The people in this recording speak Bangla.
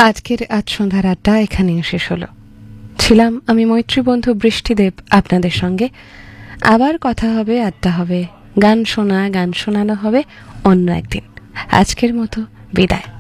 আজ সন্ধ্যার আড্ডা এখানেই শেষ হলো। ছিলাম আমি মৈত্রী বন্ধু বৃষ্টিদেব আপনাদের সঙ্গে। আবার কথা হবে, আড্ডা হবে, গান শোনানো হবে অন্য একদিন। আজকের মতো বিদায়।